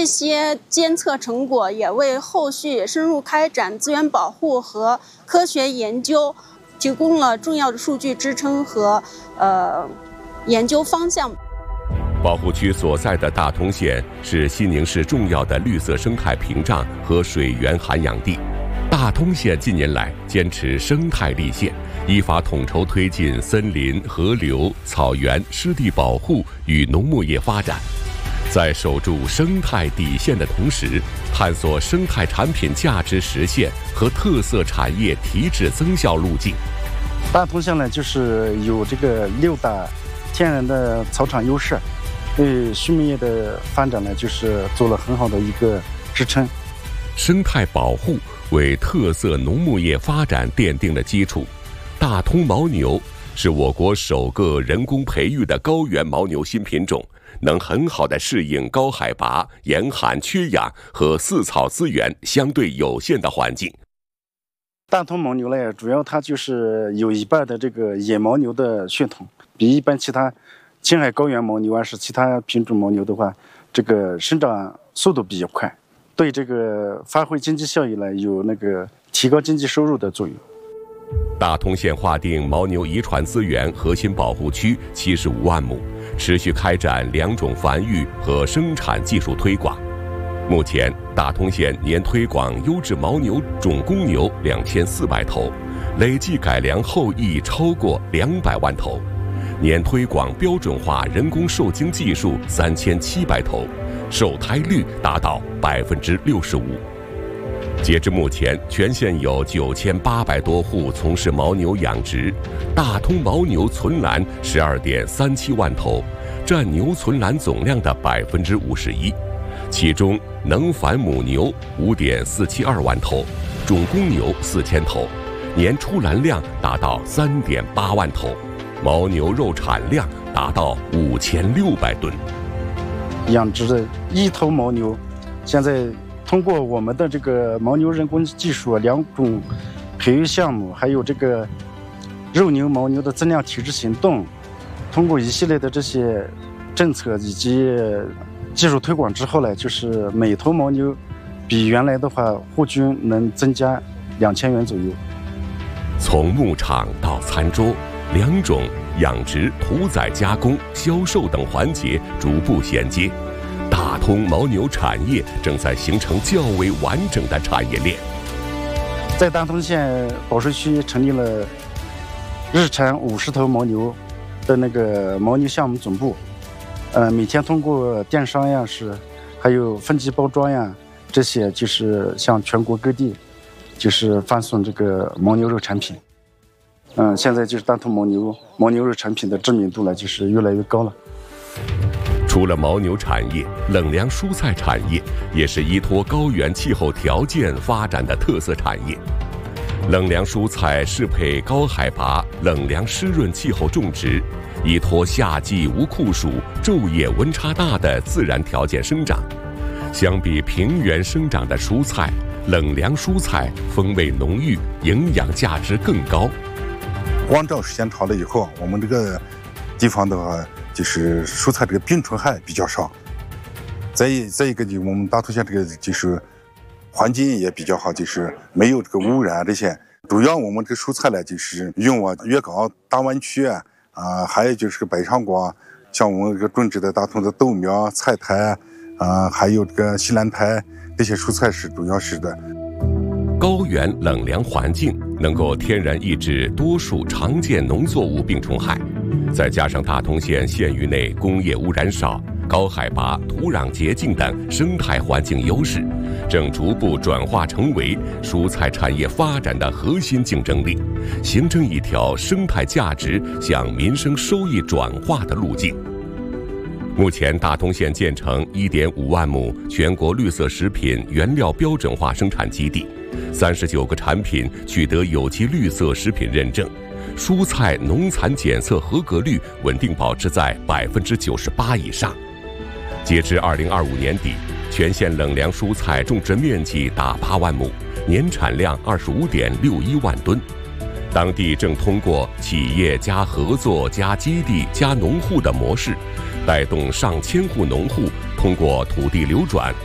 些监测成果也为后续深入开展资源保护和科学研究提供了重要的数据支撑和研究方向。 保护区所在的大通县是西宁市重要的绿色生态屏障和水源涵养地。大通县近年来坚持生态立县，依法统筹推进森林、河流、草原、湿地保护与农牧业发展，在守住生态底线的同时，探索生态产品价值实现和特色产业提质增效路径。 大通县呢，就是有这个6大天然的草场优势，对畜牧业的发展呢，就是做了很好的一个支撑。 生态保护为特色农牧业发展奠定了基础。大通牦牛是我国首个人工培育的高原牦牛新品种，能很好地适应高海拔、严寒、缺氧和饲草资源相对有限的环境。 大通牦牛呢，主要它就是有一半的这个野牦牛的血统，比一般其他青海高原牦牛是其他品种牦牛的话，这个生长速度比较快，对这个发挥经济效益呢，有那个提高经济收入的作用。 大通县划定牦牛遗传资源核心保护区75万亩，持续开展2种繁育和生产技术推广。目前，大通县年推广优质牦牛种公牛2400头，累计改良后裔超过200万头，年推广标准化人工受精技术3700头，受胎率达到65%。截至目前，全县有9800多户从事牦牛养殖，大通牦牛存栏12.37万头，占牛存栏总量的51%。其中，能繁母牛5.472万头，种公牛4000头，年出栏量达到3.8万头，牦牛肉产量达到5600吨。 养殖的1头牦牛，现在通过我们的这个牦牛人工技术2种培育项目，还有这个肉牛、牦牛的增量体质行动，通过一系列的这些政策以及技术推广之后呢，就是每头牦牛比原来的话户均能增加2000元左右。 从牧场到餐桌，2种养殖、屠宰、加工、销售等环节逐步衔接，大通牦牛产业正在形成较为完整的产业链。 在大通县保税区成立了日产50头牦牛的那个牦牛项目总部，每天通过电商呀，还有分级包装呀，这些就是向全国各地就是发送这个牦牛肉产品。现在就是大通牦牛肉产品的知名度呢，就是越来越高了。 除了牦牛产业，冷凉蔬菜产业也是依托高原气候条件发展的特色产业。冷凉蔬菜适配高海拔、冷凉湿润气候种植，依托夏季无酷暑、昼夜温差大的自然条件生长。相比平原生长的蔬菜，冷凉蔬菜风味浓郁，营养价值更高。 光照时间长了以后，我们这个地方的话，就是蔬菜这个病虫害比较少。再一个就我们大通县这个就是环境也比较好，就是没有这个污染这些。主要我们这个蔬菜呢，就是用粤港大湾区还有就是北上广，像我们这个种植的大通的豆苗、菜苔还有这个西兰苔，这些蔬菜是主要是的。 高原冷凉环境能够天然抑制多数常见农作物病虫害，再加上大通县县域内工业污染少、高海拔、土壤洁净等生态环境优势，正逐步转化成为蔬菜产业发展的核心竞争力，形成一条生态价值向民生收益转化的路径。目前，大通县建成1.5万亩全国绿色食品原料标准化生产基地，39个产品取得有机绿色食品认证，蔬菜农残检测合格率稳定保持在98%以上。截至2025年底，全县冷凉蔬菜种植面积达8万亩，年产量25.61万吨。当地正通过企业加合作加基地加农户的模式，带动上千户农户通过土地流转、